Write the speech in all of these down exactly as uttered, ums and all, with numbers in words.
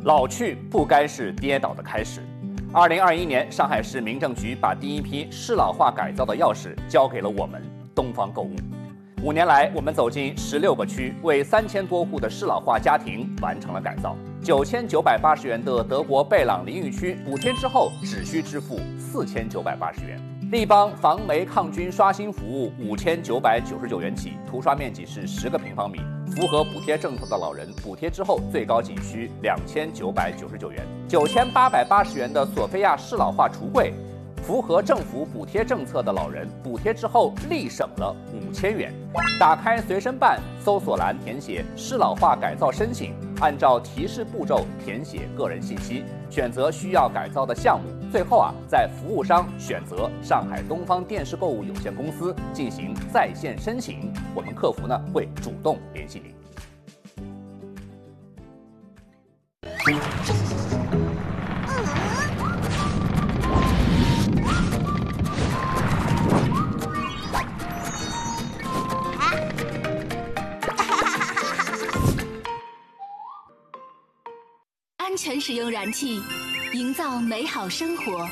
老去不该是跌倒的开始。二零二一年，上海市民政局把第一批适老化改造的钥匙交给了我们东方购物。五年来，我们走进十六个区，为三千多户的适老化家庭完成了改造。九千九百八十元的德国贝朗淋浴区补贴之后，只需支付四千九百八十元。立邦防霉抗菌刷新服务五千九百九十九元起，涂刷面积是十个平方米。符合补贴政策的老人，补贴之后最高仅需两千九百九十九元。九千八百八十元的索菲亚适老化橱柜，符合政府补贴政策的老人，补贴之后立省了五千元。打开随身办，搜索栏填写适老化改造申请，按照提示步骤填写个人信息，选择需要改造的项目。最后啊，在服务商选择上海东方电视购物有限公司进行在线申请，我们客服呢会主动联系您。 安全使用燃气，营造美好生活。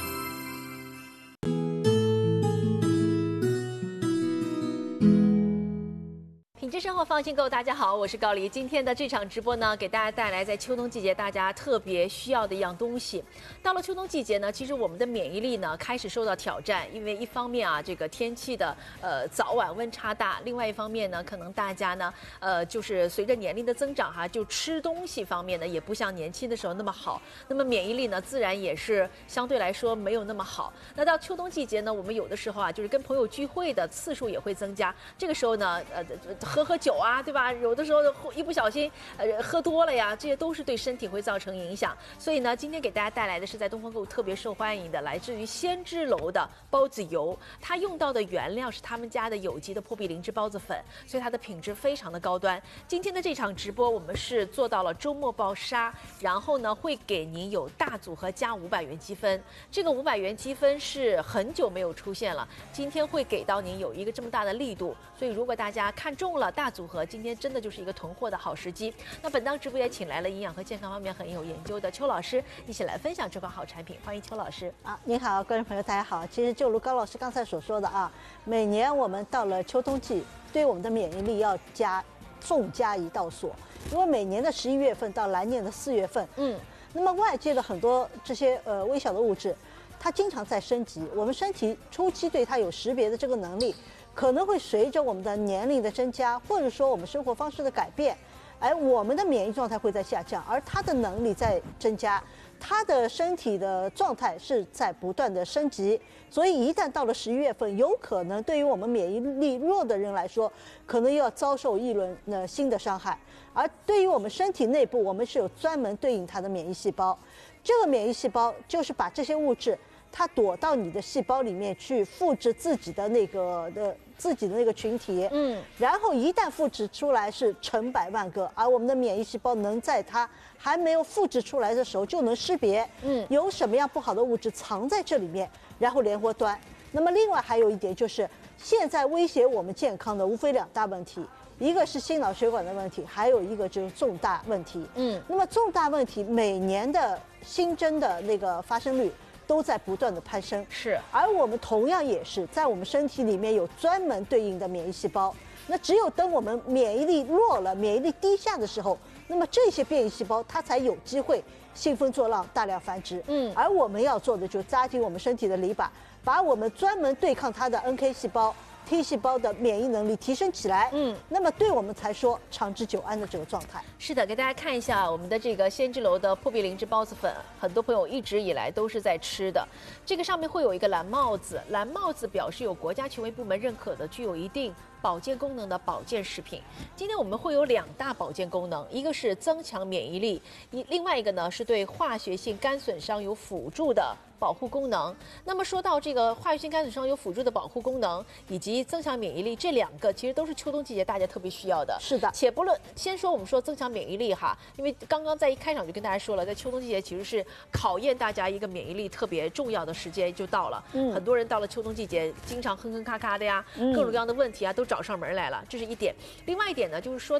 品质生活放心购，大家好，我是高黎。今天的这场直播呢，给大家带来在秋冬季节大家特别需要的一样东西。到了秋冬季节呢，其实我们的免疫力呢开始受到挑战，因为一方面啊，这个天气的呃早晚温差大，另外一方面呢，可能大家呢呃就是随着年龄的增长哈，就吃东西方面呢也不像年轻的时候那么好，那么免疫力呢自然也是相对来说没有那么好。那到秋冬季节呢，我们有的时候啊，就是跟朋友聚会的次数也会增加，这个时候呢，呃喝喝酒啊，对吧？有的时候一不小心呃喝多了呀，这些都是对身体会造成影响。所以呢，今天给大家带来的是在东方购物特别受欢迎的，来自于先知楼的包子油，它用到的原料是他们家的有机的破壁灵芝包子粉，所以它的品质非常的高端。今天的这场直播，我们是做到了周末爆杀，然后呢会给您有大组合加五百元积分，这个五百元积分是很久没有出现了，今天会给到您有一个这么大的力度，所以如果大家看中了大组合，今天真的就是一个囤货的好时机。那本档直播也请来了营养和健康方面很有研究的邱老师，一起来分享这款好产品。欢迎邱老师。 啊，您好，观众朋友，大家好。其实就如高老师刚才所说的啊，每年我们到了秋冬季，对我们的免疫力要加重加一道锁，因为每年的十一月份到来年的四月份，嗯，那么外界的很多这些呃微小的物质，它经常在升级，我们身体初期对它有识别的这个能力，可能会随着我们的年龄的增加，或者说我们生活方式的改变，而我们的免疫状态会在下降，而它的能力在增加，它的身体的状态是在不断的升级。所以一旦到了十一月份，有可能对于我们免疫力弱的人来说，可能又要遭受一轮的新的伤害。而对于我们身体内部，我们是有专门对应它的免疫细胞，这个免疫细胞就是把这些物质它躲到你的细胞里面去复制自己的那个的自己的那个群体，嗯，然后一旦复制出来是成百万个，而我们的免疫细胞能在它还没有复制出来的时候就能识别，嗯，有什么样不好的物质藏在这里面，然后连活端。那么另外还有一点就是，现在威胁我们健康的无非两大问题。一个是心脑血管的问题，还有一个就是重大问题。嗯，那么重大问题每年的新增的那个发生率都在不断的攀升， 是， 而我们同样也是在我们身体里面有专门对应的免疫细胞。那只有等我们免疫力弱了、免疫力低下的时候，那么这些变异细胞它才有机会兴风作浪、大量繁殖。嗯，而我们要做的就扎紧我们身体的篱笆，把我们专门对抗它的 N K 细胞、T 细胞的免疫能力提升起来，嗯，那么对我们才说长治久安的这个状态。 是的，给大家看一下我们的这个先知楼的破壁灵芝包子粉，很多朋友一直以来都是在吃的。这个上面会有一个蓝帽子，蓝帽子表示有国家权威部门认可的，具有一定保健功能的保健食品。今天我们会有两大保健功能，一个是增强免疫力，一另外一个呢是对化学性肝损伤有辅助的保护功能。那么说到这个化学性肝损伤有辅助的保护功能，以及增强免疫力，这两个其实都是秋冬季节大家特别需要的。 是的， 且不论先说我们说增强免疫力哈，因为刚刚在一开场就跟大家说了，在秋冬季节其实是考验大家一个免疫力特别重要的时间就到了。嗯，很多人到了秋冬季节，经常哼哼咔咔的呀，嗯、各种各样的问题啊都找上门来了，这是一点。另外一点呢，就是说到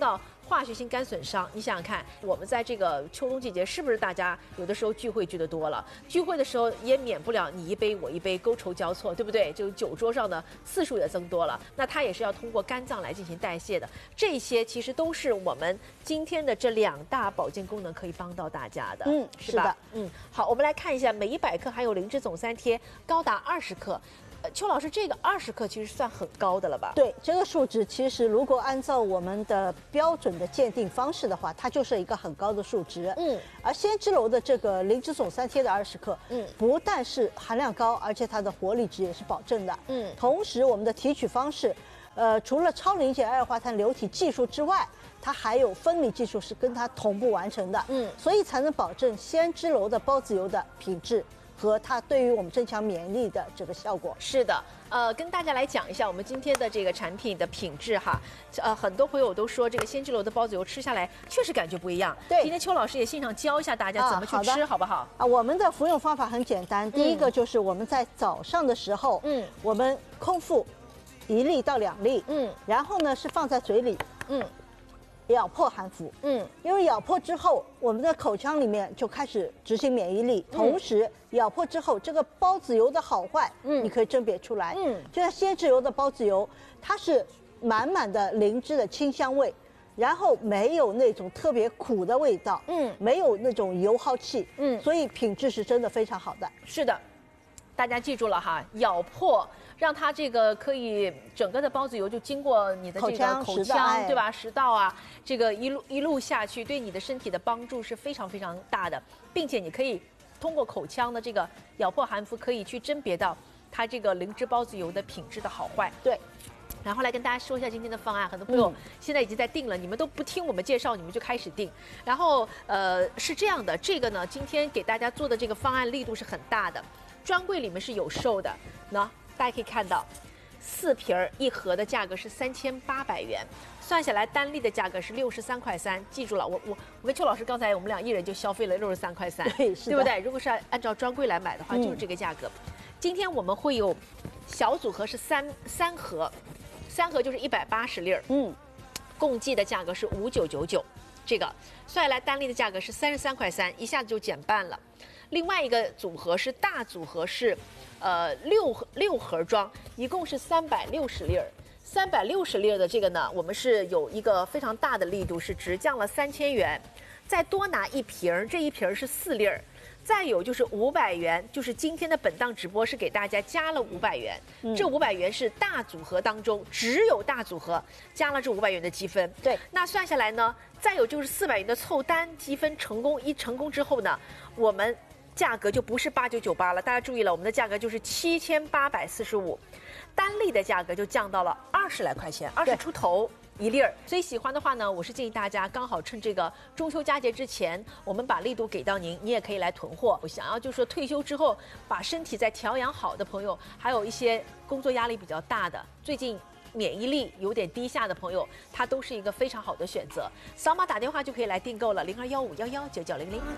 化学性肝损伤。你想想看，我们在这个秋冬季节，是不是大家有的时候聚会聚得多了？聚会的时候也免不了你一杯我一杯，觥筹交错，对不对？就酒桌上的次数也增多了。那它也是要通过肝脏来进行代谢的。这些其实都是我们今天的这两大保健功能可以帮到大家的。 嗯， 是吧？ 是的。 嗯，好，我们来看一下，每一百克含有灵芝总三贴高达二十克。呃，邱老师，这个二十克其实算很高的了吧？ 对，这个数值其实如果按照我们的标准的鉴定方式的话，它就是一个很高的数值。 嗯， 而仙芝楼的这个灵芝总三贴的二十克，嗯，不但是含量高，而且它的活力值也是保证的。嗯，同时我们的提取方式，呃，除了超临界二氧化碳流体技术之外，它还有分离技术是跟它同步完成的。嗯，所以才能保证仙芝楼的孢子油的品质和它对于我们增强免疫力的这个效果。 是的，呃，跟大家来讲一下我们今天的这个产品的品质哈。呃，很多朋友都说这个仙芝楼的孢子油吃下来确实感觉不一样。 对， 今天邱老师也现场教一下大家怎么去吃，啊、好不好？ 啊，我们的服用方法很简单，第一个就是我们在早上的时候，嗯，我们空腹一粒到两粒，嗯，然后呢是放在嘴里，嗯。咬破含服，嗯，因为咬破之后，我们的口腔里面就开始执行免疫力，嗯、同时咬破之后，这个孢子油的好坏，嗯，你可以甄别出来，嗯，就像鲜制油的孢子油，它是满满的灵芝的清香味，然后没有那种特别苦的味道，嗯，没有那种油耗气，嗯，所以品质是真的非常好的。 是的，大家记住了哈，咬破。让它这个可以整个的孢子油就经过你的这个口腔，对吧？食道啊，这个一路一路下去，对你的身体的帮助是非常非常大的，并且你可以通过口腔的这个咬破含服，可以去甄别到它这个灵芝孢子油的品质的好坏。 对。 然后来跟大家说一下今天的方案，很多朋友现在已经在订了，嗯、你们都不听我们介绍，你们就开始订。然后呃是这样的，这个呢今天给大家做的这个方案力度是很大的，专柜里面是有售的，那。大家可以看到，四瓶儿一盒的价格是三千八百元，算下来单粒的价格是六十三块三。记住了，我我我跟邱老师刚才我们俩一人就消费了六十三块三， 对， 对不对？如果是按照专柜来买的话，就是这个价格。嗯、今天我们会有小组合是三三盒，三盒就是一百八十粒儿，嗯，共计的价格是五九九九，这个算下来单粒的价格是三十三块三，一下子就减半了。另外一个组合是大组合是。呃，六六盒装，一共是三百六十粒儿。三百六十粒儿的这个呢，我们是有一个非常大的力度，是直降了三千元，再多拿一瓶儿，这一瓶儿是四粒儿。再有就是五百元，就是今天的本档直播是给大家加了五百元，嗯、这五百元是大组合当中只有大组合加了这五百元的积分。 对， 那算下来呢，再有就是四百元的凑单积分成功，一成功之后呢，我们。价格就不是八九九八了，大家注意了，我们的价格就是七千八百四十五，单粒的价格就降到了二十来块钱，二十出头一粒儿。所以喜欢的话呢，我是建议大家刚好趁这个中秋佳节之前，我们把力度给到您，你也可以来囤货。我想要就是说退休之后把身体再调养好的朋友，还有一些工作压力比较大的，最近。免疫力有点低下的朋友，它都是一个非常好的选择。扫码打电话就可以来订购了，零二幺五幺幺九九零零。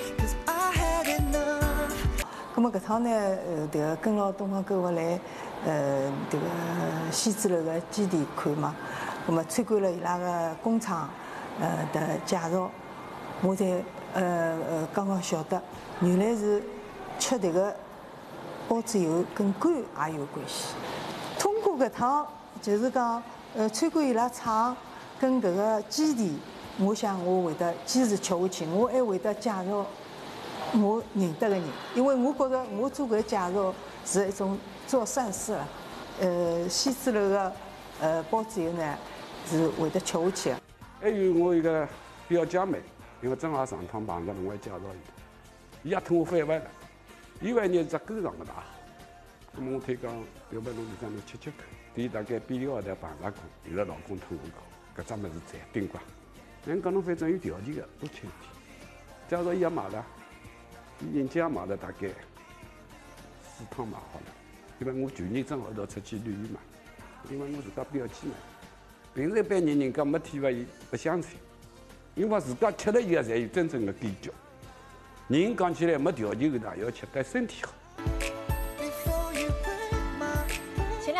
那么搿趟呢，呃，这个跟牢东方购物来，呃，这个西子楼的基地看嘛，那么参观了伊拉个工厂，呃的介绍，我才呃呃刚刚晓得，原来是吃这个孢子油跟肝也有关系。通过搿趟。就是讲，呃，参观伊拉厂跟搿个基地，我想我会得坚持吃下去，我还会得介绍我认得个人，因为我觉着我做搿个介绍是一种做善事了。呃，西子楼个呃孢子油呢是会得吃下去的。 还有我一个表姐妹，因为正好上趟碰着我介绍伊，伊也托我翻翻了，伊还念只肝肠个大好，那么我推讲要不侬就上头吃吃看。伊大概比一个号头碰着过，伊拉老公托我讲，搿只物事赞顶呱。人讲侬反正有条件个，多吃一点。假如伊也买了，伊人家也买了大概四趟买好了。因为我去年正好到出去旅游嘛，因为我自家表姐嘛，平时一般人人家没体会伊不相信，因为自家吃了以后才有真正的感觉。人讲起来没条件个，也要吃，但身体好。 前两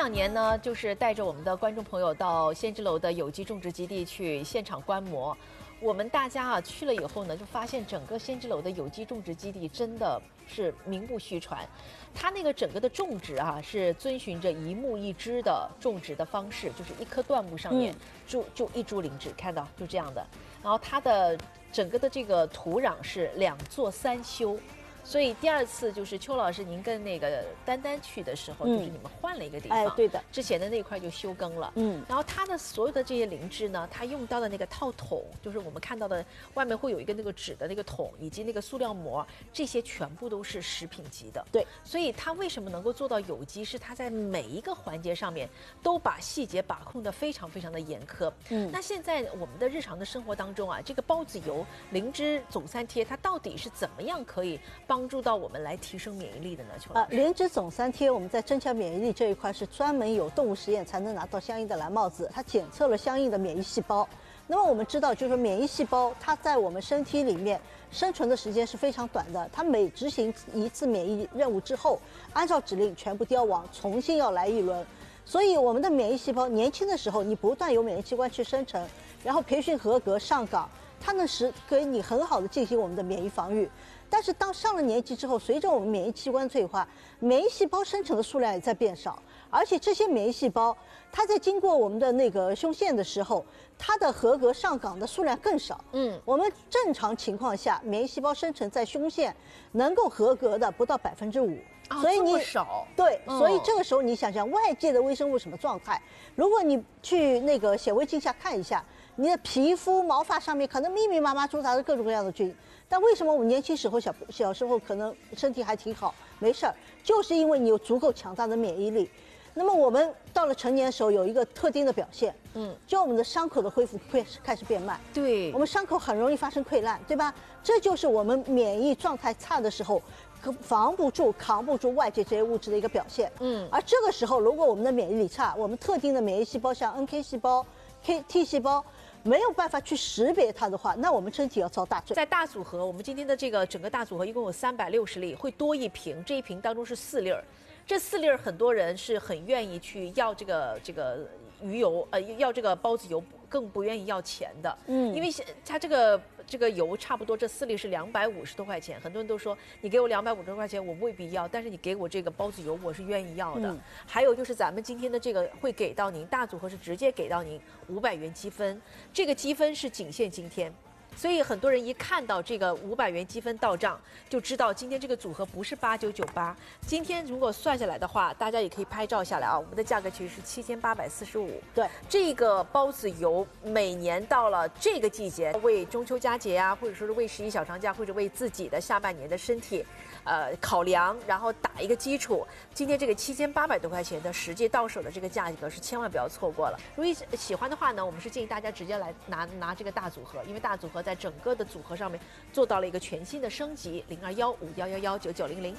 两年呢，就是带着我们的观众朋友到仙芝楼的有机种植基地去现场观摩。我们大家啊去了以后呢，就发现整个仙芝楼的有机种植基地真的是名不虚传。它那个整个的种植啊，是遵循着一木一枝的种植的方式，就是一棵椴木上面就就一株灵芝，看到就这样的。然后它的整个的这个土壤是两座三修。所以第二次就是邱老师，您跟那个丹丹去的时候，嗯、就是你们换了一个地方， 哎，对的， 之前的那块就休耕了， 嗯， 然后它的所有的这些灵芝呢，它用到的那个套筒，就是我们看到的外面会有一个那个纸的那个桶，以及那个塑料膜，这些全部都是食品级的， 对， 所以它为什么能够做到有机，是它在每一个环节上面都把细节把控的非常非常的严苛，嗯，那现在我们的日常的生活当中啊，这个孢子油、灵芝总三贴，它到底是怎么样可以帮助到我们来提升免疫力的呢？邱老师， 啊，灵芝总三贴我们在增强免疫力这一块是专门有动物实验才能拿到相应的蓝帽子，它检测了相应的免疫细胞。那么我们知道，就是说免疫细胞它在我们身体里面生存的时间是非常短的，它每执行一次免疫任务之后，按照指令全部凋亡，重新要来一轮。所以我们的免疫细胞年轻的时候，你不断有免疫器官去生成，然后培训合格上岗，它能使给你很好的进行我们的免疫防御。但是当上了年纪之后，随着我们免疫器官退化，免疫细胞生成的数量也在变少，而且这些免疫细胞，它在经过我们的那个胸腺的时候，它的合格上岗的数量更少。嗯，我们正常情况下，免疫细胞生成在胸腺能够合格的不到百分之五。 啊、 所以你少对， 嗯、 所以这个时候你想想外界的微生物什么状态？如果你去那个显微镜下看一下，你的皮肤、毛发上面可能密密麻麻驻扎着各种各样的菌，但为什么我们年轻时候小小时候可能身体还挺好，没事儿，就是因为你有足够强大的免疫力。那么我们到了成年的时候有一个特定的表现，嗯，就我们的伤口的恢复会开始变慢， 对， 我们伤口很容易发生溃烂，对吧？这就是我们免疫状态差的时候，防不住、扛不住外界这些物质的一个表现。嗯，而这个时候，如果我们的免疫力差，我们特定的免疫细胞像 N K 细胞、K T 细胞没有办法去识别它的话，那我们身体要遭大罪。 在大组合，我们今天的这个整个大组合一共有三百六十粒，会多一瓶，这一瓶当中是四粒儿。这四粒儿很多人是很愿意去要这个这个鱼油，呃，要这个孢子油，更不愿意要钱的。嗯，因为它这个这个油差不多这四粒是两百五十多块钱，很多人都说你给我两百五十多块钱我未必要，但是你给我这个孢子油我是愿意要的。嗯、还有就是咱们今天的这个会给到您大组合是直接给到您五百元积分，这个积分是仅限今天。所以很多人一看到这个五百元积分到账，就知道今天这个组合不是八九九八。今天如果算下来的话，大家也可以拍照下来啊。我们的价格其实是七千八百四十五。 对， 这个孢子油每年到了这个季节，为中秋佳节啊，或者说是为十一小长假，或者为自己的下半年的身体，呃，考量，然后打一个基础。今天这个七千八百多块钱的实际到手的这个价格是千万不要错过了。如果喜欢的话呢，我们是建议大家直接来拿拿这个大组合，因为大组合在整个的组合上面做到了一个全新的升级，零二幺五幺幺幺九九零零。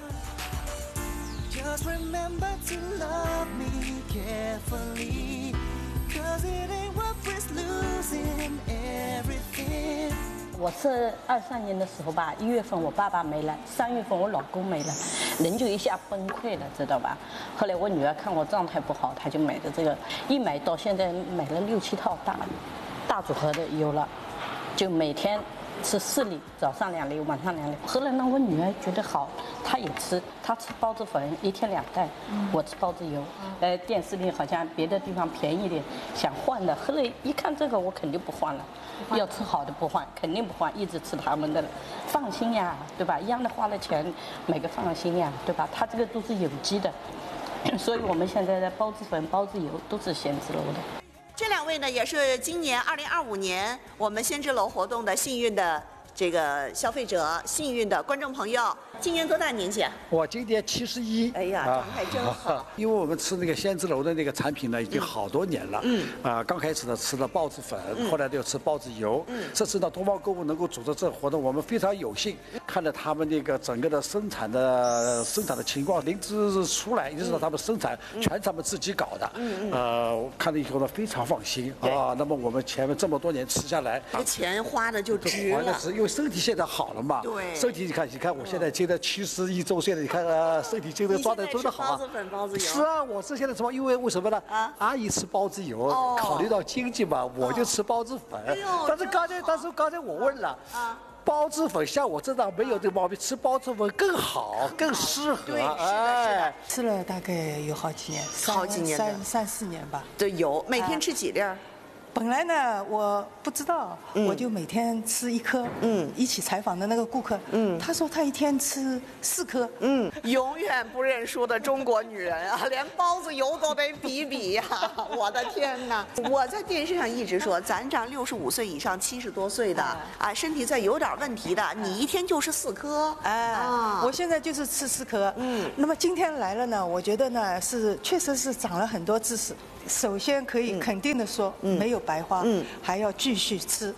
我是二三年的时候吧，一月份我爸爸没了，三月份我老公没了，人就一下崩溃了，知道吧？后来我女儿看我状态不好，她就买的这个，一买到现在买了六七套大大组合的有了。就每天吃四粒，早上两粒，晚上两粒。后来呢，我女儿觉得好，她也吃，她吃孢子粉，一天两袋，嗯、我吃孢子油。呃，电视里好像别的地方便宜点，想换的。后来一看这个，我肯定不换了，要吃好的不换，肯定不换，一直吃他们的了，放心呀，对吧？一样的花了钱，买个放心呀，对吧？它这个都是有机的，所以我们现在的孢子粉、孢子油都是仙芝楼的。 这两位呢，也是今年二零二五年我们仙芝楼活动的幸运的这个消费者，幸运的观众朋友。今年多大年纪啊？ 我今年七十一。 哎呀，状态真好。 因为我们吃那个仙芝楼的那个产品呢，已经好多年了。嗯。啊、呃，刚开始呢吃的孢子粉，嗯、后来就吃孢子油。嗯。这次呢，东方购物能够组织这个活动，我们非常有幸看到他们那个整个的生产的生产的情况，灵芝出来，一直到他们生产，嗯、全是他们自己搞的。嗯嗯。呃，我看了以后呢，非常放心啊。那么我们前面这么多年吃下来， 这钱花的就值了。 因为身体现在好了嘛。对。身体你看，你看我现在这。 现在七十一周岁了，你看啊，身体精神状态真的好啊。 包子粉、包子油。 是啊，我是现在吃包，因为为什么呢？啊，阿姨吃包子油， 哦、 考虑到经济嘛，我就吃包子粉。哎、但是刚才，但是刚才我问了。啊。包子粉像我这样没有这个毛病，吃包子粉更好，更适合。 对，是的，是的。 吃了大概有好几年， 好几年， 三三四年吧。 对，有每天吃几粒儿？ 本来呢，我不知道，嗯、我就每天吃一颗。嗯，一起采访的那个顾客，嗯，他说他一天吃四颗。 嗯，永远不认输的中国女人啊，连包子油都得比比呀、啊！我的天哪！我在电视上一直说，咱这六十五岁以上、七十多岁的啊，身体再有点问题的，你一天就是四颗。 哎，啊、我现在就是吃四颗。嗯，那么今天来了呢，我觉得呢是确实是长了很多知识。首先可以肯定的说，嗯、没有白花，嗯、还要继续吃。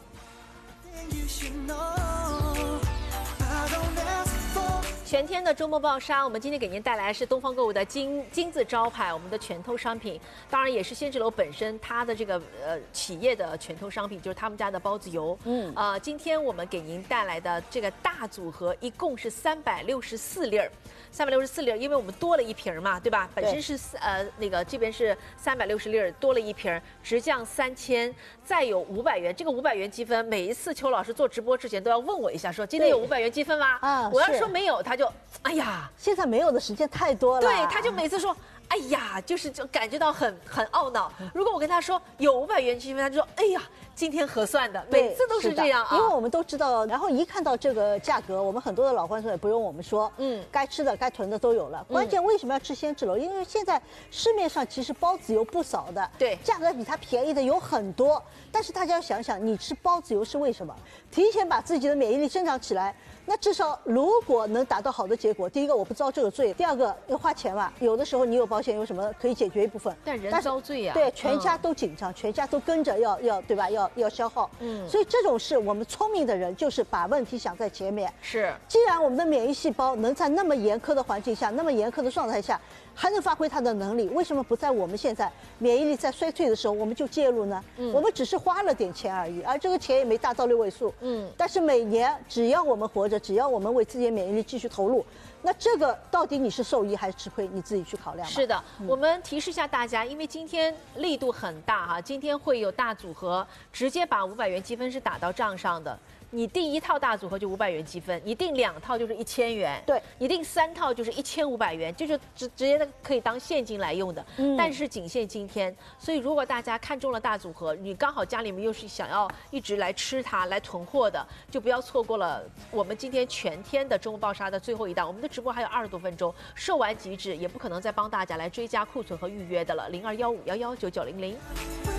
全天的周末爆杀，我们今天给您带来是东方购物的金金字招牌，我们的拳头商品，当然也是先知楼本身它的这个呃企业的拳头商品，就是他们家的包子油。嗯，呃，今天我们给您带来的这个大组合，一共是三百六十四粒儿。三百六十四粒，因为我们多了一瓶嘛，对吧？本身是呃那个这边是三百六十粒，多了一瓶，直降三千，再有五百元。这个五百元积分，每一次邱老师做直播之前都要问我一下，说今天有五百元积分吗？啊，我要说没有，他就哎呀， 现在没有的时间太多了。 对，他就每次说。哎呀，就是就感觉到很很懊恼。如果我跟他说有五百元积分，他就说：“哎呀，今天核算的，每次都是这样啊。” 因为我们都知道，然后一看到这个价格，我们很多的老观众也不用我们说，嗯，该吃的、该囤的都有了。关键为什么要吃先知楼？因为现在市面上其实包子油不少的， 对， 价格比它便宜的有很多。但是大家要想想，你吃包子油是为什么？提前把自己的免疫力生长起来。那至少如果能达到好的结果，第一个我不遭这个罪，第二个要花钱嘛。有的时候你有保险，有什么可以解决一部分， 但人遭罪呀、啊。 对，全家都紧张，嗯、全家都跟着要要对吧？要要消耗。嗯，所以这种事，我们聪明的人就是把问题想在前面。 是， 既然我们的免疫细胞能在那么严苛的环境下，那么严苛的状态下，还能发挥它的能力，为什么不在我们现在免疫力在衰退的时候我们就介入呢？嗯，我们只是花了点钱而已，而这个钱也没大到六位数。嗯，但是每年只要我们活着，只要我们为自己的免疫力继续投入，那这个到底你是受益还是吃亏，你自己去考量吧。 是的，嗯、我们提示一下大家，因为今天力度很大哈，今天会有大组合直接把五百元积分是打到账上的。你订一套大组合就五百元积分，你订两套就是一千元， 对， 你订三套就是一千五百元，就是直直接的可以当现金来用的。嗯，但是仅限今天，所以如果大家看中了大组合，你刚好家里面又是想要一直来吃它、来囤货的，就不要错过了我们今天全天的周末爆杀的最后一档。我们的直播还有二十多分钟，售完即止，也不可能再帮大家来追加库存和预约的了。零二幺五幺幺九九零零。